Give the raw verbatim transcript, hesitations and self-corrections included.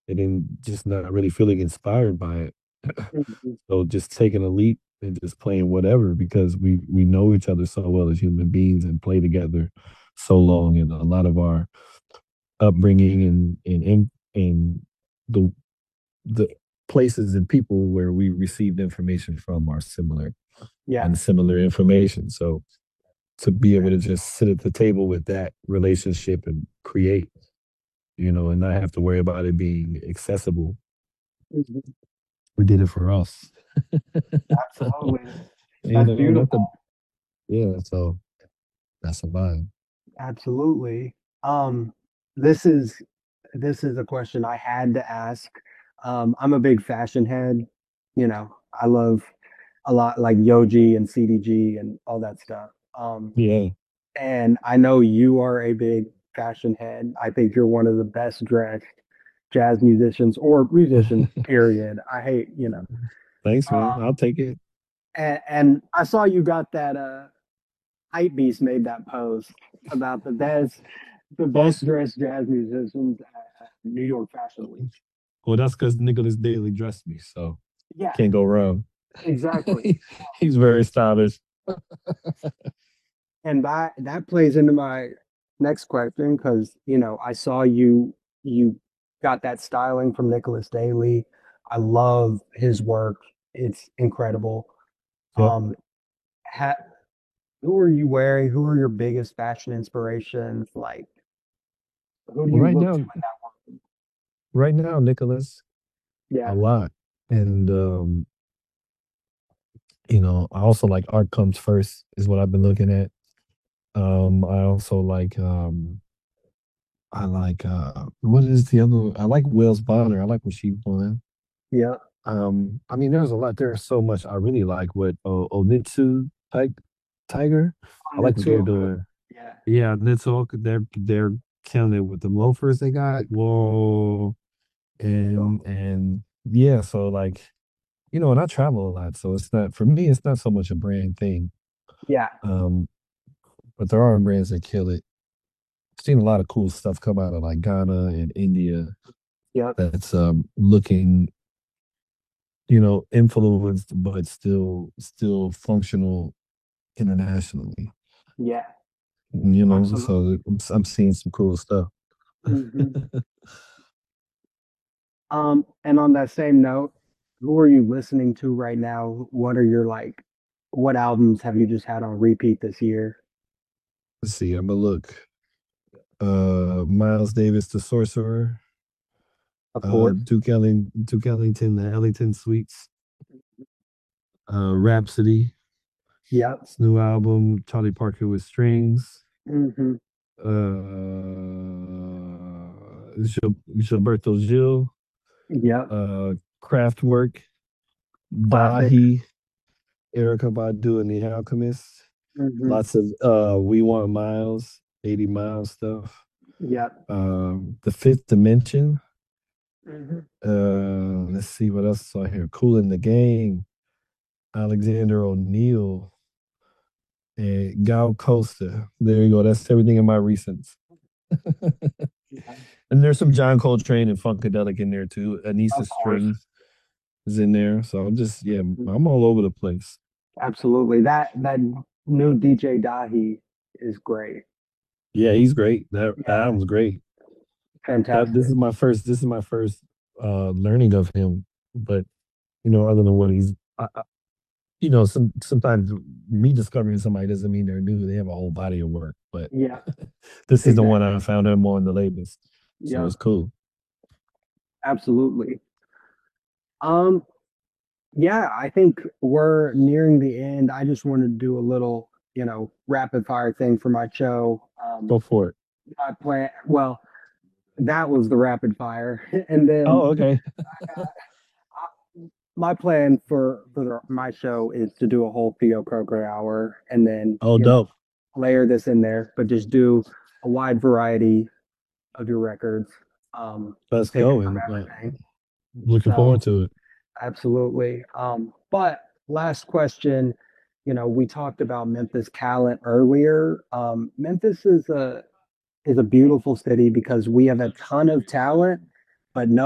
and then just not really feeling inspired by it. Mhm. So just taking a leap and just playing whatever because we we know each other so well as human beings and play together so long, and a lot of our upbringing and and in and the the places and people where we received information from are similar Yeah, and similar information. So to be able to just sit at the table with that relationship and create, you know, and not have to worry about it being accessible. mhm. We did it for us. So, Absolutely. you That's know, not beautiful. the yeah, so that's a vibe. Absolutely. Um, this is this is a question I had to ask. Um, I'm a big fashion head. You know, I love a lot like Yoji and C D G and all that stuff. Um, Yeah. and I know you are a big fashion head. I think you're one of the best dressed jazz musicians or musicians, period. I hate, you know. Thanks, man. Um, I'll take it. and, and I saw you got that uh Hype Beast made that post about the best the best Also, dressed jazz musicians at New York Fashion Week. well, that's because Nicholas Daly dressed me, so Yeah, can't go wrong. exactly. He's very stylish. And that that plays into my next question because you know I saw you you got that styling from Nicholas Daly. I love his work. It's incredible. Yep. Um, ha, who are you wearing? Who are your biggest fashion inspirations? Like, who do Well, you right look to now, in that work? right now, Nicholas, a Yeah. lot. And um, you know, I also like art comes first is what I've been looking at. Um, I also like um I like uh what is the other I like Wells Bonner. I like what she won. Yeah. Um, I mean, there's a lot. There's so much I really like what uh, Onitsu Ti- Tiger. I On the like what they're tour. doing. Yeah. Yeah, Nitsu, they're they're killing it with the loafers they got. Whoa, and and yeah, so like you know, and I travel a lot, so it's not for me. It's not so much a brand thing. Yeah. Um, but there are brands that kill it. I've seen a lot of cool stuff come out of like Ghana and India Yep. that's um looking, you know, influenced but still still functional internationally. Yeah. You know, Absolutely. so I'm, I'm seeing some cool stuff. Hmm. Um, and on that same note, who are you listening to right now? What are your like, what albums have you just had on repeat this year? Let's see. I'm gonna look. Uh, Miles Davis, The Sorcerer. Of Uh, course. Duke Ellington, Duke Ellington, The Ellington Suites. Uh, Rhapsody. Yep. His new album, Charlie Parker with Strings. Hmm. Uh, Gil- Gilberto Gil. Yep. Uh, Kraftwerk. Classic. Dahi. Erica Badu and the Alchemist. Hmm. Lots of uh, We Want Miles, eighty Miles stuff. Yep. Um, The Fifth Dimension. Hmm. Uh, let's see what else is on here. Cool in the Gang, Alexander O'Neill, and Gal Costa. There you go. That's everything in my recents. Yeah. And there's some John Coltrane and Funkadelic in there too. Anissa Of course. Strings is in there. So I'm just, yeah, Mhm. I'm all over the place. Absolutely. That that new D J Dahi is great. Yeah, he's great. That, that Yeah. album's great. That this Fantastic. is my first, this is my first uh learning of him. But you know, other than what he's, I, I, you know, some sometimes me discovering somebody doesn't mean they're new. They have a whole body of work. But Yeah. this is the one Exactly. I found him on the latest, so Yeah. it's cool. Absolutely. Um, Yeah, I think we're nearing the end. I just wanted to do a little, you know, rapid fire thing for my show. Um, Go for it. I plan, well, that was the rapid fire. And then Oh, okay. I, my plan for for the, my show is to do a whole Theo Croker hour and then, Oh, you know, dope. layer this in there, but just do a wide variety of your records. Um, Let's taken go. from And uh, everything. looking So forward to it. absolutely. Um, but last question, you know, we talked about Memphis talent earlier. Um, Memphis is a is a beautiful city because we have a ton of talent, but no